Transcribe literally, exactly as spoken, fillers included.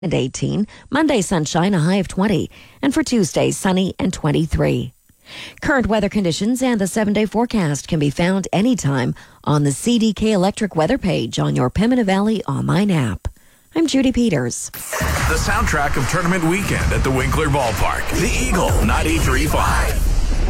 and eighteen. Monday, sunshine, a high of twenty. And for Tuesday, sunny and twenty-three. Current weather conditions and the seven-day forecast can be found anytime on the C D K Electric weather page on your Pembina Valley online app. I'm Judy Peters. The soundtrack of tournament weekend at the Winkler Ballpark. The Eagle ninety-three point five.